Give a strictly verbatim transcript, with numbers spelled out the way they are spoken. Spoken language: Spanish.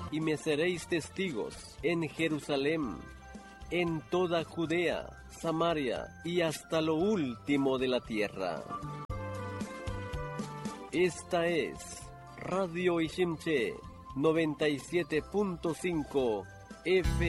y me seréis testigos en Jerusalén, en toda Judea, Samaria y hasta lo último de la tierra. Esta es Radio Ishimche noventa y siete punto cinco F